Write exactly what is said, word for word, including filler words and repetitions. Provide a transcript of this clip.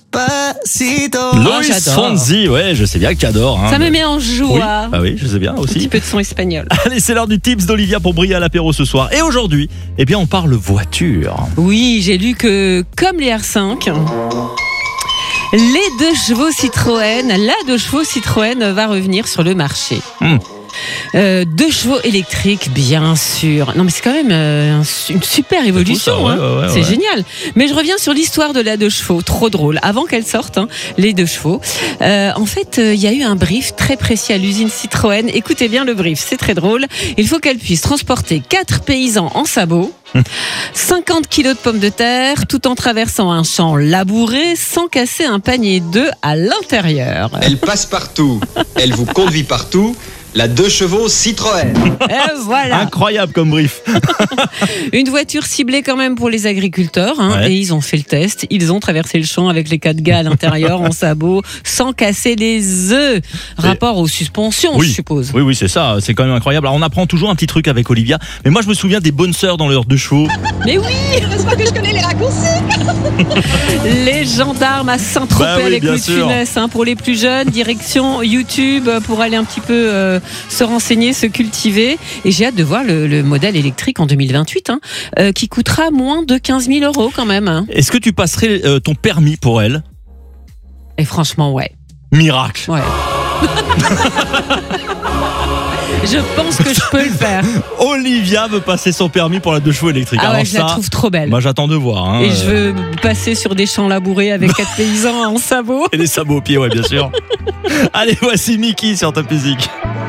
Despacito. Luis j'adore. Fonsi, ouais, je sais bien que tu adores. Hein, Ça me mais- met en joie. Oui, ah oui, je sais bien Un petit aussi. peu de son espagnol. Allez, c'est l'heure du tips d'Olivia pour briller à l'apéro ce soir. Et aujourd'hui, eh bien, on parle voiture. Oui, j'ai lu que, comme les R cinq, les deux chevaux Citroën, la deux chevaux Citroën va revenir sur le marché. Hmm. Euh, deux chevaux électriques, bien sûr. Non, mais c'est quand même euh, un- une super évolution. ça, ouais, hein. ouais, ouais, c'est ouais. génial. Mais je reviens sur l'histoire de la deux chevaux. Trop drôle. Avant qu'elle sorte, hein, les deux chevaux. Euh, en fait, il euh, y a eu un brief très précis à l'usine Citroën. Écoutez bien le brief, c'est très drôle. Il faut qu'elle puisse transporter quatre paysans en sabots, cinquante kilos de pommes de terre, tout en traversant un champ labouré sans casser un panier d'œufs à l'intérieur. Elle passe partout, elle vous conduit partout. La deux chevaux Citroën. Et voilà. Incroyable comme brief. Une voiture ciblée quand même pour les agriculteurs, hein, Ouais. et ils ont fait le test. Ils ont traversé le champ avec les quatre gars à l'intérieur en sabots, sans casser les œufs. Rapport aux suspensions, Oui. je suppose. Oui, oui, c'est ça. C'est quand même incroyable. Alors, on apprend toujours un petit truc avec Olivia. Mais moi, je me souviens des bonnes sœurs dans leurs deux chevaux. Mais oui, J'espère que je connais les raccourcis. les gendarmes à Saint-Tropez Bah oui, avec bien Louis de sûr. Funès, hein, pour les plus jeunes. Direction YouTube pour aller un petit peu euh, se renseigner, se cultiver. Et j'ai hâte de voir le, le modèle électrique en deux mille vingt-huit, hein, euh, qui coûtera moins de quinze mille euros quand même. Hein. Est-ce que tu passerais euh, ton permis pour elle? Et franchement, ouais. Miracle. Ouais. Je pense que je peux le faire. Olivia veut passer son permis pour la deux chevaux électrique. Ah ouais, Alors je la ça, trouve trop belle. moi, j'attends de voir. Hein. Et je veux passer sur des champs labourés avec quatre paysans en sabots. Et les sabots aux pieds, ouais, bien sûr. Allez, voici Mickey sur Top Music.